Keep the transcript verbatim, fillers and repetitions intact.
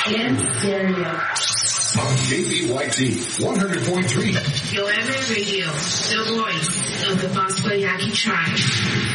In stereo. On K B Y T one hundred point three. Yo M A Radio, the voice of the Bosco Yaqui tribe.